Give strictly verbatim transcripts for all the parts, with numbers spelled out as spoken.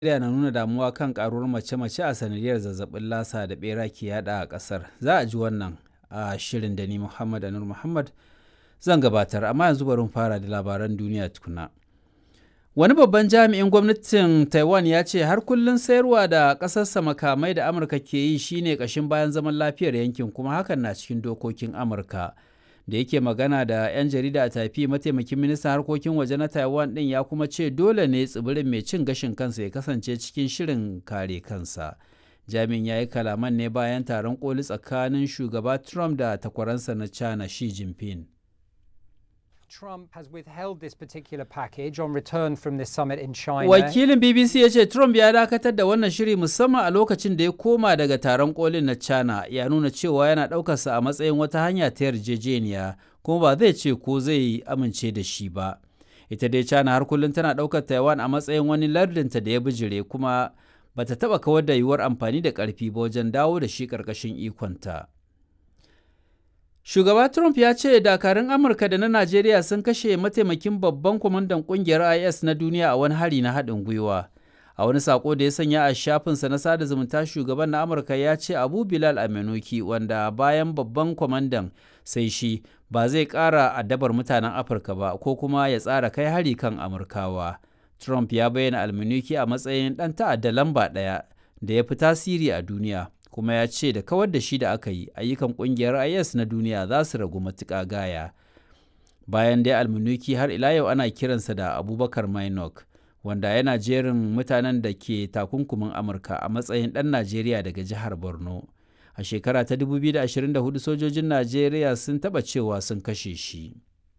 Najeriya na nuna damuwa kan karuwar mace-mace a sanadiyar zazzabin lasa da bera ke yada a kasar. Za a ji wannan a shirin da ni Muhammad Anur Muhammad zan gabatar, amma yanzu bari mu fara da labaran duniya tukuna. Wani babban jami'in gwamnatin Taiwan ya ce har kullum sayarwa da ƙasarsa makamai da Amurka ke yi shine ƙashin bayan zaman lafiyar yankin, kuma hakan na cikin dokokin Amurka. Da yake magana da 'yan jarida a Taipei, mataimakin ministan harkokin waje na Taiwan ɗin ya kuma ce dole ne tsibirin mai cin gashin kansa ya kasance cikin shirin kare kansa. Jami'in ya yi kalaman ne bayan taron koli tsakanin shugaba Trump da takwaransa na China Xi Jinping. Trump has withheld this particular package on return from this summit in China. Wakilin B B C ya ce Trump ya dakatar da wannan shiri musamman a lokacin da ya koma daga taron kolin na China, ya nuna cewa yana ɗaukarsa a matsayin wata hanya ta yarjejeniya, kuma ba zai ce ko zai amince da shi ba. Ita dai China har kullum tana ɗaukar Taiwan a matsayin wani lardinta da ya bijire, kuma ba ta taɓa kawar da yiwuwar amfani da ƙarfi ba wajen dawo da shi ƙarƙashin ikonta. Shugaba Trump ya ce dakarun Amurka da na Najeriya sun kashe mataimakin babban kwamandan ƙungiyar I S na duniya a wani hari na haɗin gwiwa. A wani saƙo da ya sanya a shafinsa na sada zumunta, shugaban na Amurka ya ce Abu Bilal Aminuki, wanda bayan babban kwamandan sai shi, ba zai ƙara addabar mutanen Afirka ba ko kuma ya tsara kai hari kan Amurkawa. Trump ya bayyana Aminuki a matsayin ɗan ta'adda lamba ɗaya da ya fi tasiri a duniya, kuma ya ce da kawar da shi da aka yi, ayyukan ƙungiyar I S na duniya za su ragu matuƙa gaya. Bayan dai Almunuki har ila yau ana kiransa da Abubakar Mainok, wanda yana jerin mutanen da ke takunkumin Amurka a matsayin ɗan Najeriya daga jihar Borno. A shekara ta dubu biyu da ashirin da hudu sojojin Najeriya sun taɓa cewa sun kashe shi.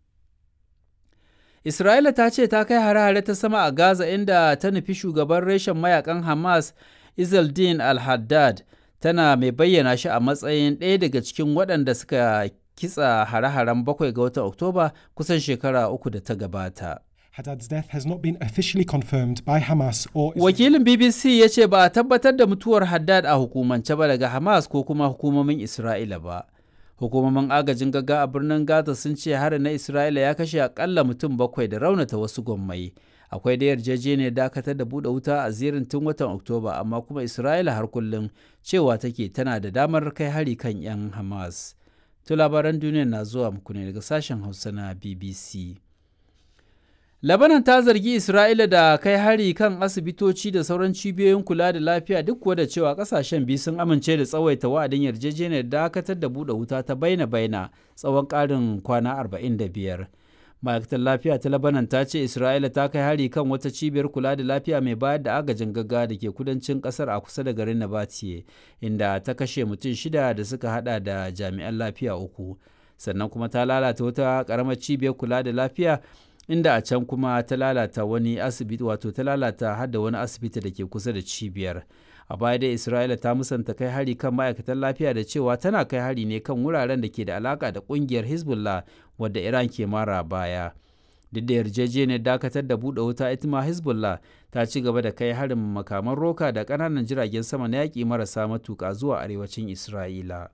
Isra'ila ta ce ta kai hare-hare ta sama a Gaza, inda ta nufi shugaban reshen mayakan Hamas Izzeldin al-Haddad, tana mai bayyana shi a matsayin ɗaya daga cikin waɗanda suka kitsa hare-haren bakwai ga watan Oktoba kusan shekara uku da ta gabata. Haddad's death has not been officially confirmed by Hamas or Israel. Wakilin B B C ya ce ba a tabbatar da mutuwar Haddad a hukumance ba daga Hamas ko kuma hukumomin Isra'ila ba. Hukumomin agajin gaggawa a birnin Gaza sun ce harin na Isra'ila ya kashe akalla mutum bakwai da raunata wasu gwammai. Akwai da yarjejeniyar dakatar da buɗe wuta a zirin tun watan Oktoba, amma kuma Isra'ila har kullum cewa take tana da damar kai hari kan 'yan Hamas. To labaran duniya na zuwa muku ne daga sashen Hausa na B B C. Lebanon ta zargi Isra'ila da kai hari kan asibitoci da sauran cibiyoyin kula da lafiya, duk kuwa da cewa kasashen biyu sun amince da tsawaita wa'adin yarjejeniyar dakatar da buɗe wuta ta baina-baina tsawon ƙarin kwana arba'in da biyar. Ma'aikatar lafiya ta Lebanon ta ce Isra'ila ta kai hari kan wata cibiyar kula da lafiya mai bayar da agajin gaggawa da ke kudancin kasar a kusa da garin Nabatiye, inda ta kashe mutum shida da suka hada da jami'an lafiya uku. Sannan kuma ta lalata wata karamar cibiyar kula da lafiya, inda a can kuma ta lalata wani asibiti, wato ta lalata har da wani asibiti da ke kusa da cibiyar. A baya dai Isra'ila ta musanta kai hari kan ma'aikatan lafiya da cewa tana kai hari ne kan wuraren da ke da alaka da kungiyar Hezbollah, wadda Iran ke mara baya. Duk da yarjejeniyar dakatar da buɗe wuta, ita ma Hezbollah ta ci gaba da kai harin makaman roka da ƙananan jiragen sama na yaƙi marasa matuƙa zuwa arewacin Isra'ila.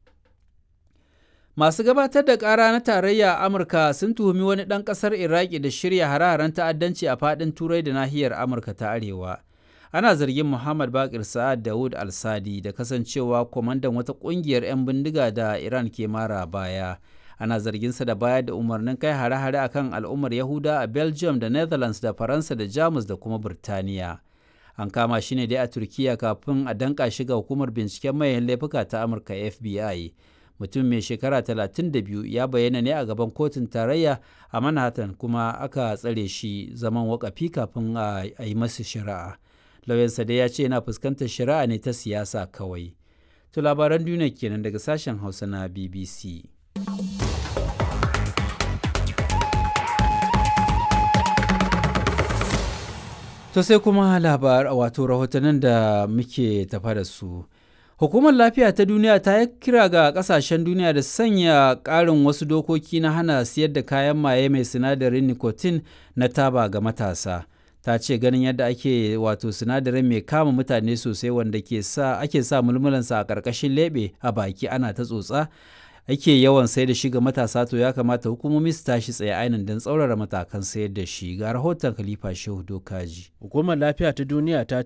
Masu gabatar da ƙara na tarayya a Amurka sun tuhumi wani ɗan ƙasar Iraki da shirya hare-haren ta'addanci a faɗin Turai da nahiyar Amurka ta Arewa. Ana zargin Muhammad Bakir Sa'ad Dawud al-Sadi da kasancewa kwamandan wata ƙungiyar 'yan bindiga da Iran ke mara baya. Ana zarginsa da bayar da umarnin kai hare-hare akan al'ummar Yahuda a Belgium da Netherlands da Faransa da Jamus da kuma Birtaniya. An kama shi ne dai a Turkiya kafin a danƙa shi ga hukumar binciken manyan laifuka ta Amurka F B I. Mutum mai shekara talatin da biyu ya bayyana ne a gaban kotun tarayya a Manhattan, kuma aka tsare shi zaman wakafi kafin a yi masa shari'a. Lauyansa dai ya ce yana fuskantar shari'a ne ta siyasa kawai. To labaran duniya kenan daga sashen Hausa na B B C. To sai kuma labar wato rahotannin da muke tafa da su. Hukumar Lafiya ta Duniya ta yi kira ga ƙasashen duniya da sanya ƙarin wasu dokoki na hana siyar da kayan maye mai sinadarin nicotine na taba ga matasa. Ta ce ganin yadda ake wato sinadarin mai kama mutane sosai, wanda ke sa ake sa mulmulansa a ƙarƙashin leɓe a baki ana ta tsotsa, ake yawan sai da shi ga matasa, to ya kamata hukumomi su tashi tsaye ainihin don tsaurara matakan sayar da shi. Ga rahoton Khalifa Shehu Dokaji. Hukumar Lafiya ta Duniya ta